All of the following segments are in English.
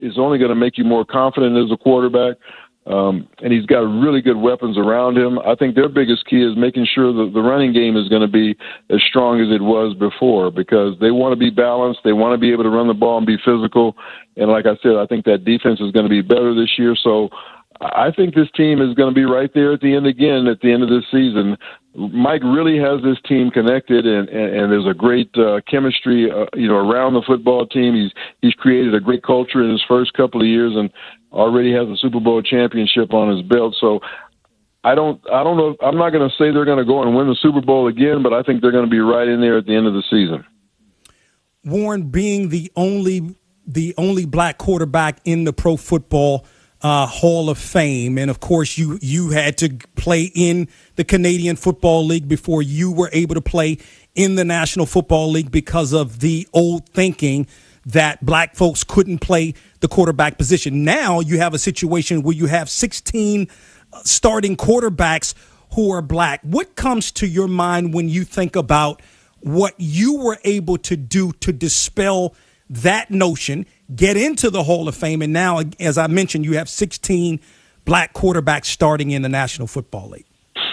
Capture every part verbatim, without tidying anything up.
is only going to make you more confident as a quarterback. Um, and he's got really good weapons around him. I think their biggest key is making sure that the running game is going to be as strong as it was before, because they want to be balanced. They want to be able to run the ball and be physical. And like I said, I think that defense is going to be better this year. So I think this team is going to be right there at the end again at the end of this season. Mike really has this team connected, and, and, and there's a great uh, chemistry, uh, you know, around the football team. He's he's created a great culture in his first couple of years, and already has a Super Bowl championship on his belt. So I don't, I don't know. I'm not going to say they're going to go and win the Super Bowl again, but I think they're going to be right in there at the end of the season. Warren, being the only the only black quarterback in the Pro Football Uh, Hall of Fame. And, of course, you you had to play in the Canadian Football League before you were able to play in the National Football League because of the old thinking that black folks couldn't play the quarterback position. Now you have a situation where you have sixteen starting quarterbacks who are black. What comes to your mind when you think about what you were able to do to dispel that notion, get into the Hall of Fame, and now, as I mentioned, you have sixteen black quarterbacks starting in the National Football League?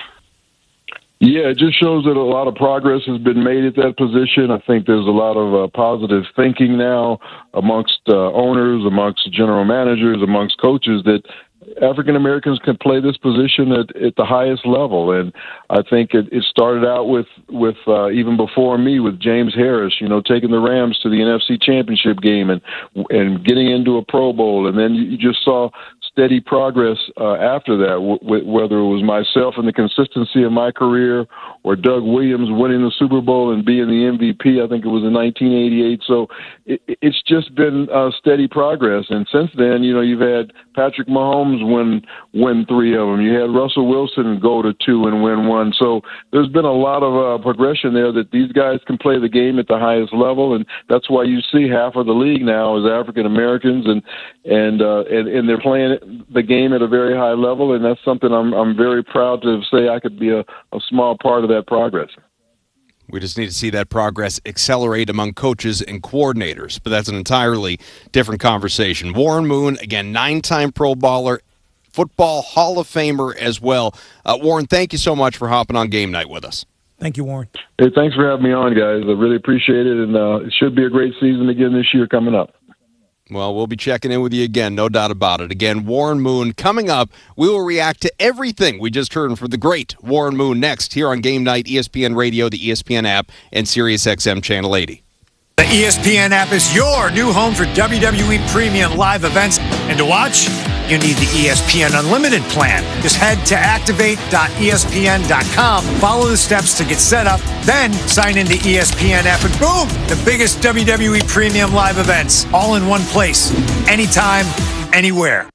Yeah, it just shows that a lot of progress has been made at that position. I think there's a lot of uh, positive thinking now amongst uh, owners, amongst general managers, amongst coaches that African Americans can play this position at, at the highest level. And I think it, it started out with, with uh, even before me, with James Harris, you know, taking the Rams to the N F C Championship game and and getting into a Pro Bowl. And then you, you just saw steady progress uh, after that, w- w- whether it was myself and the consistency of my career or Doug Williams winning the Super Bowl and being the M V P. I think it was in nineteen eighty-eight. So it, it's just been uh, steady progress. And since then, you know, you've had Patrick Mahomes win win three of them. You had Russell Wilson go to two and win one. So there's been a lot of uh, progression there that these guys can play the game at the highest level, and that's why you see half of the league now is African Americans, and and, uh, and and they're playing the game at a very high level, and that's something I'm I'm very proud to say I could be a, a small part of that progress. We just need to see that progress accelerate among coaches and coordinators, but that's an entirely different conversation. Warren Moon, again, nine-time Pro Bowler, Football Hall of Famer as well. Uh, Warren, thank you so much for hopping on Game Night with us. Thank you, Warren. Hey, thanks for having me on, guys. I really appreciate it, and uh, it should be a great season again this year coming up. Well, we'll be checking in with you again, no doubt about it. Again, Warren Moon coming up. We will react to everything we just heard from the great Warren Moon next here on Game Night, E S P N Radio, the E S P N app, and Sirius X M Channel eighty. The E S P N app is your new home for W W E Premium live events. And to watch, you need the E S P N Unlimited plan. Just head to activate dot E S P N dot com, follow the steps to get set up, then sign into E S P N app, and boom, the biggest W W E Premium live events, all in one place, anytime, anywhere.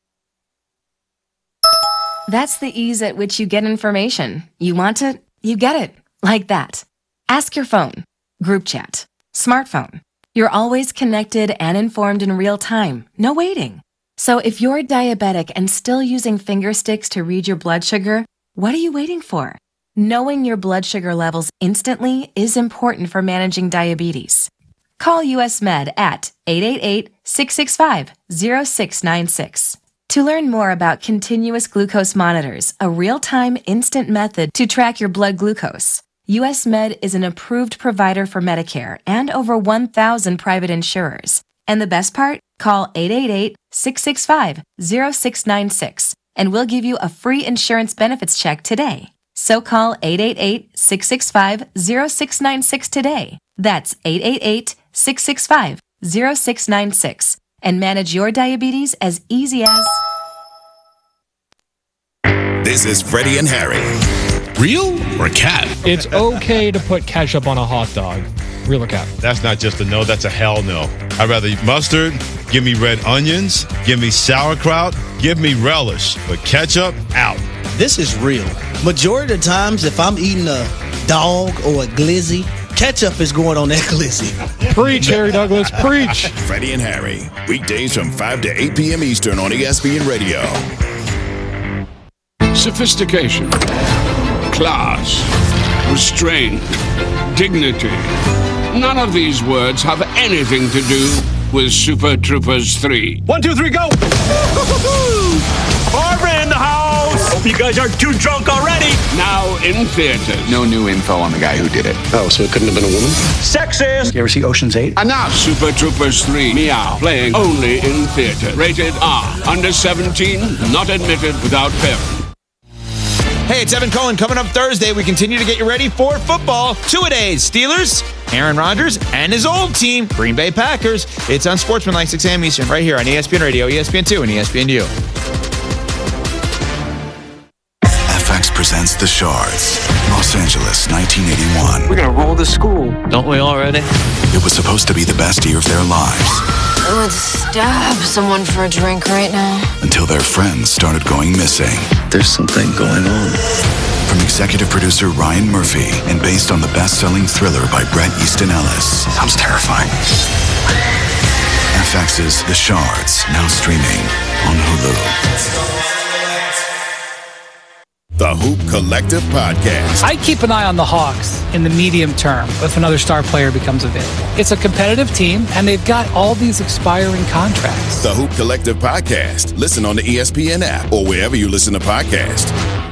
That's the ease at which you get information. You want it, you get it, like that. Ask your phone, group chat, smartphone. You're always connected and informed in real time, no waiting. So if you're diabetic and still using finger sticks to read your blood sugar, what are you waiting for? Knowing your blood sugar levels instantly is important for managing diabetes. Call U S Med at eight eight eight, six six five, zero six nine six. To learn more about continuous glucose monitors, a real-time instant method to track your blood glucose, U S Med is an approved provider for Medicare and over one thousand private insurers. And the best part? Call eight eight eight, six six five, zero six nine six and we'll give you a free insurance benefits check today. So call eight eight eight, six six five, zero six nine six today. That's eight eight eight, six six five, zero six nine six and manage your diabetes as easy as... This is Freddie and Harry. Real or cat? It's okay to put ketchup on a hot dog. Real or cat? That's not just a no, that's a hell no. I'd rather eat mustard, give me red onions, give me sauerkraut, give me relish. But ketchup, out. This is real. Majority of the times, if I'm eating a dog or a glizzy, ketchup is going on that glizzy. Preach, Harry Douglas, preach. Freddie and Harry, weekdays from five to eight p.m. Eastern on E S P N Radio. Sophistication, class, restraint, dignity. None of these words have anything to do with Super Troopers three. One, two, three, go! Barbara in the house! Hope you guys aren't too drunk already! Now in theaters. No new info on the guy who did it. Oh, so it couldn't have been a woman? Sexist! You ever see Ocean's eight? Enough! Super Troopers three, Meow, playing only in theater. Rated R. Under seventeen, not admitted without parent. Hey, it's Evan Cohen. Coming up Thursday, we continue to get you ready for football. Two-a-days, Steelers, Aaron Rodgers, and his old team, Green Bay Packers. It's on Sportsmanlike, six a.m. Eastern, right here on E S P N Radio, E S P N two, and E S P N U. F X presents The Shards, Los Angeles, nineteen eighty-one. We're going to roll the school. Don't we already? It was supposed to be the best year of their lives. I would stab someone for a drink right now. Until their friends started going missing. There's something going on. From executive producer Ryan Murphy and based on the best-selling thriller by Bret Easton Ellis. Sounds terrifying. F X's The Shards, now streaming on Hulu. The Hoop Collective Podcast. I keep an eye on the Hawks in the medium term if another star player becomes available. It's a competitive team, and they've got all these expiring contracts. The Hoop Collective Podcast. Listen on the E S P N app or wherever you listen to podcasts.